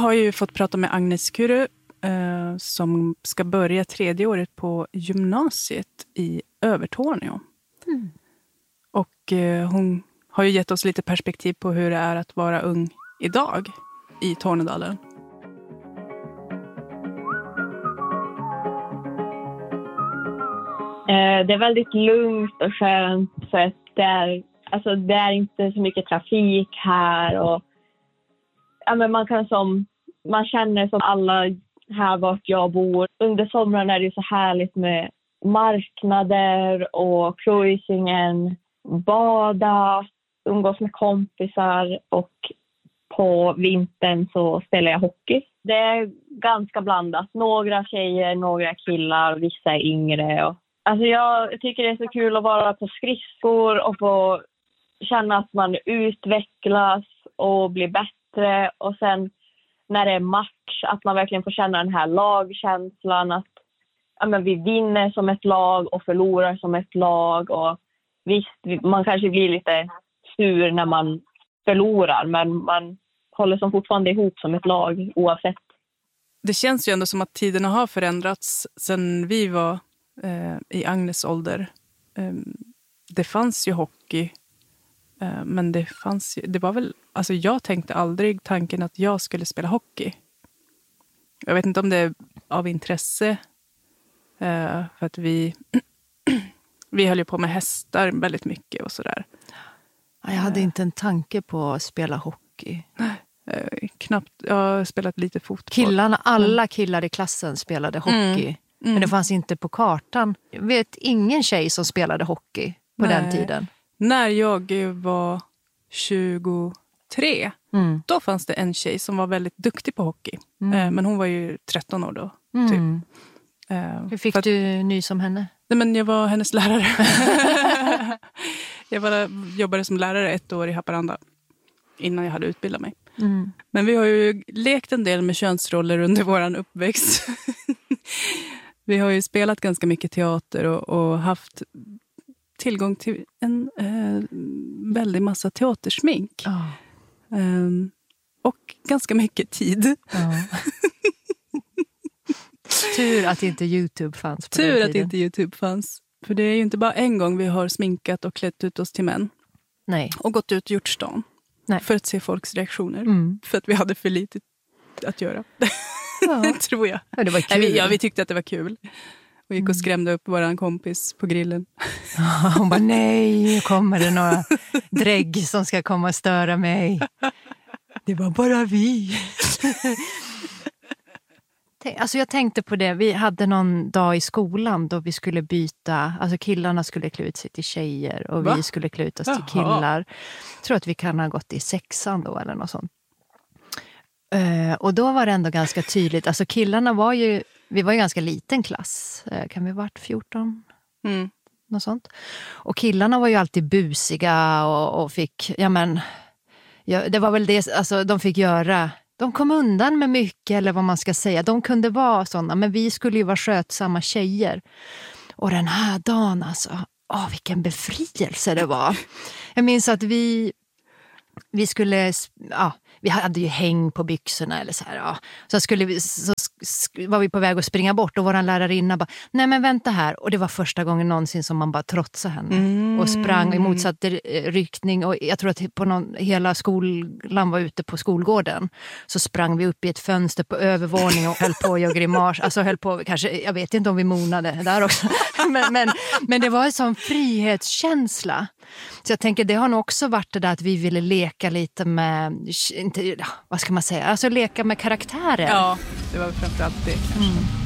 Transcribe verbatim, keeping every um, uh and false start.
har ju fått prata med Agnes Kuru eh, som ska börja tredje året på gymnasiet i Övertorneå. Mm. Och eh, hon har ju gett oss lite perspektiv på hur det är att vara ung idag i Tornedalen. Det är väldigt lugnt och skönt för att det är, alltså det är inte så mycket trafik här. Och, ja, men man, kan som, man känner som alla här vart jag bor. Under sommaren är det så härligt med marknader och cruisingen, bada, umgås med kompisar och på vintern så spelar jag hockey. Det är ganska blandat. Några tjejer, några killar, vissa är yngre. Och, alltså jag tycker det är så kul att vara på skridskor och få känna att man utvecklas och blir bättre. Och sen när det är match, att man verkligen får känna den här lagkänslan. Att ja, men vi vinner som ett lag och förlorar som ett lag. Och visst, man kanske blir lite sur när man förlorar, men man håller som fortfarande ihop som ett lag oavsett. Det känns ju ändå som att tiderna har förändrats sedan vi var eh, i Agnes ålder. Eh, det fanns ju hockey, eh, men det fanns ju, det var väl, alltså jag tänkte aldrig tanken att jag skulle spela hockey. Jag vet inte om det är av intresse, eh, för att vi vi höll ju på med hästar väldigt mycket och sådär. Jag hade inte en tanke på att spela hockey. Eh, knappt, jag har spelat lite fotboll. Killarna, alla killar i klassen spelade hockey. Mm. Mm. Men det fanns inte på kartan. Jag vet ingen tjej som spelade hockey på Nej. den tiden. När jag var tjugotre, mm. då fanns det en tjej som var väldigt duktig på hockey. Mm. Eh, men hon var ju tretton år då. Mm. Typ. Eh, Hur fick att, du nys om henne? Nej, men jag var hennes lärare. jag var, jobbade som lärare ett år i Haparanda innan jag hade utbildat mig. Mm. Men vi har ju lekt en del med könsroller under våran uppväxt. Vi har ju spelat ganska mycket teater och, och haft tillgång till en eh, väldigt massa teatersmink. Oh. Um, och ganska mycket tid. Oh. Tur att inte YouTube fanns på Tur den att tiden. inte YouTube fanns. För det är ju inte bara en gång vi har sminkat och klätt ut oss till män. Nej. Och gått ut och gjort stan. Nej. För att se folks reaktioner. Mm. För att vi hade för lite att göra. Ja. Tror jag. Ja, det var kul. Nej, vi, ja, vi tyckte att det var kul. Och gick och skrämde upp våran kompis på grillen. Hon bara, nej, nu kommer det några drägg som ska komma och störa mig. Det var bara vi. Alltså jag tänkte på det, vi hade någon dag i skolan då vi skulle byta, alltså killarna skulle klä ut sig till tjejer och Va? vi skulle klä ut oss Jaha. till killar. Jag tror att vi kan ha gått i sexan då eller något sånt. Uh, och då var det ändå ganska tydligt, alltså killarna var ju, vi var ju ganska liten klass, uh, kan vi ha varit fjorton? Mm. Något sånt. Och killarna var ju alltid busiga och, och fick, ja men, ja, det var väl det, alltså de fick göra... De kom undan med mycket, eller vad man ska säga. De kunde vara sådana, men vi skulle ju vara skötsamma tjejer. Och den här dagen, alltså, åh, vilken befrielse det var. Jag minns att vi, vi skulle, ja, vi hade ju häng på byxorna eller så här, ja. Så skulle vi, så var vi på väg att springa bort och våran lärarinna bara, nej men vänta här. Och det var första gången någonsin som man bara trotsade henne. Mm. Och sprang i motsatt riktning. Och jag tror att på någon, hela skolan var ute på skolgården. Så sprang vi upp i ett fönster på övervåning och höll på att göra grimas. Alltså höll på, kanske, jag vet inte om vi monade där också. men, men, men det var en sån frihetskänsla. Så jag tänker, det har nog också varit det där att vi ville leka lite med, inte, vad ska man säga, alltså leka med karaktärer. Ja, det var framförallt det kanske. Mm.